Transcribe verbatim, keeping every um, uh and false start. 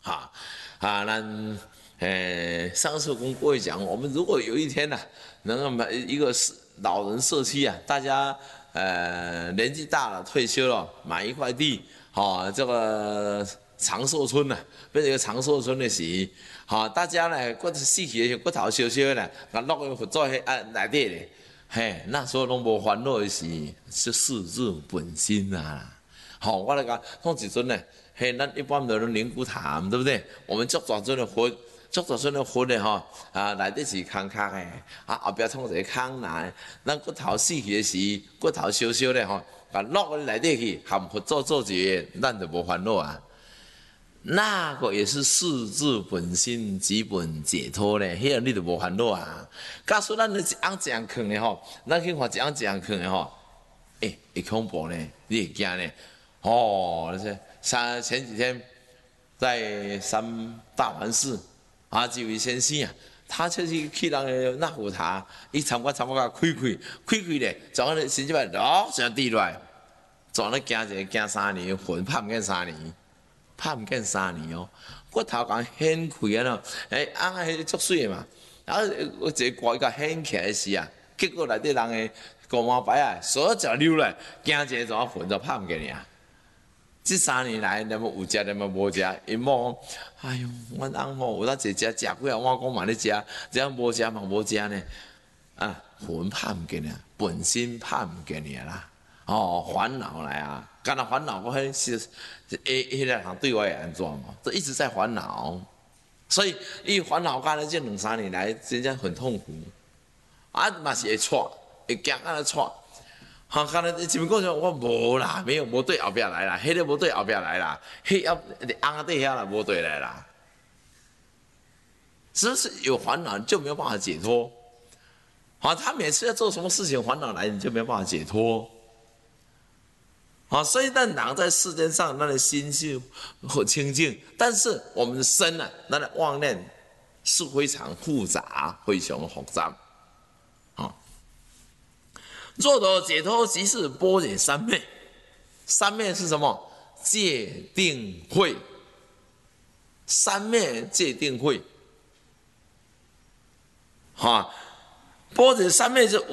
哈啊，那呃，上次跟各位讲，我们如果有一天呢、啊，能够买一个老人社区啊，大家呃年纪大了退休了，买一块地，好、哦，这个长寿村呐、啊，变成一个长寿村的时，好、哦，大家呢，骨死去的骨头烧烧呢，啊落去佛做迄啊内底咧，嘿，那时候拢无烦恼的时，就视入本心啊。好、哦，我来讲，讲一阵呢。嘿，咱一般的人灵骨塔，对不对？我们足大尊的佛，足大尊的佛的吼，啊，内底是空壳的，啊后壁创一个空来，咱骨头死去的时，骨头烧烧的吼，啊落去内底去，含佛做做一个，咱就无烦恼啊。那个也是视自本心，基本解脱咧，迄个你就无烦恼啊。假使咱一昂这样坑的吼，咱去看一昂这样坑的吼，诶、欸，会恐怖呢，你会惊呢？哦，那些。三前几天在三大环寺啊，这位先生啊，他就是去人个那虎塔，一参观参观个开开开开咧，从那神经板哦，上地落来，从那行一个行三年，魂拍唔见三年，拍唔见三年哦，骨头讲掀开啊咯，诶，啱啊，迄足水嘛，然后我一个挂一个掀起来时啊，结果内底人个高毛白啊，所有脚溜来，行一个怎啊魂都拍唔见呀。这三年来，你们有食，你们无食，因某讲，哎哟，阮翁吼有当一食食几啊碗，讲嘛咧食，这样无食嘛无食呢，啊，魂拍唔见啊，本心拍唔见你啦，哦，烦恼来啊，干那烦恼，我迄是，诶，迄个人对我也安怎嘛？这一直在烦恼，所以伊烦恼干了这两三年来，真正很痛苦，啊，嘛是会错，会惊啊咧错。好，刚才前面讲说，我无啦，没有无对后壁来啦，迄个无对后壁来啦，迄要昂对遐啦，无对来啦。只是有烦恼就没有办法解脱。好，他每次要做什么事情，烦恼来你就没有办法解脱。好，所以但人在世间上，他的心是很清净，但是我们的身呢、啊，那的妄念是非常复杂，非常复杂。若得解脱，即是般若三昧。三昧是什么？戒定慧。三昧戒定慧，哈，般若三昧是